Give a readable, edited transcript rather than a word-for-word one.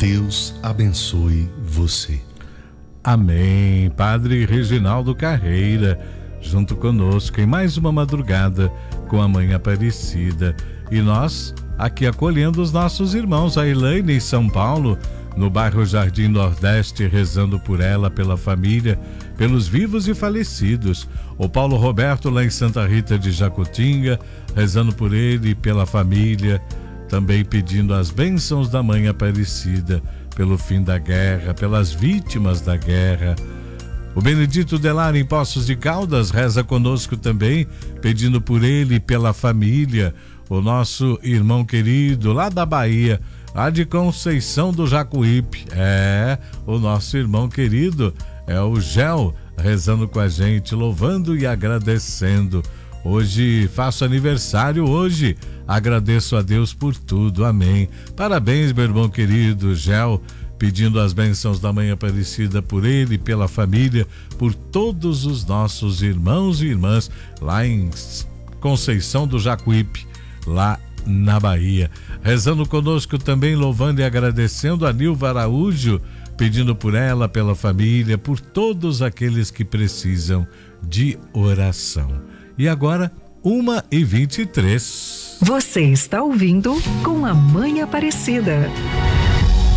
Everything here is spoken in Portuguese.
Deus abençoe você. Amém. Padre Reginaldo Carreira, junto conosco em mais uma madrugada com a Mãe Aparecida. E nós aqui acolhendo os nossos irmãos, a Elaine em São Paulo, no bairro Jardim Nordeste, rezando por ela, pela família, pelos vivos e falecidos. O Paulo Roberto lá em Santa Rita de Jacutinga, rezando por ele e pela família, também pedindo as bênçãos da Mãe Aparecida pelo fim da guerra, pelas vítimas da guerra. O Benedito Delar em Poços de Caldas reza conosco também, pedindo por ele e pela família. O nosso irmão querido lá da Bahia, lá de Conceição do Jacuípe, o nosso irmão querido é o Gel, rezando com a gente, louvando e agradecendo. Hoje faço aniversário, agradeço a Deus por tudo, amém. Parabéns, meu irmão querido Gel, pedindo as bênçãos da Mãe Aparecida por ele, pela família, por todos os nossos irmãos e irmãs lá em Conceição do Jacuípe, lá na Bahia. Rezando conosco também, louvando e agradecendo a Nilva Araújo, pedindo por ela, pela família, por todos aqueles que precisam de oração. E agora, 1h23. Você está ouvindo Com a Mãe Aparecida.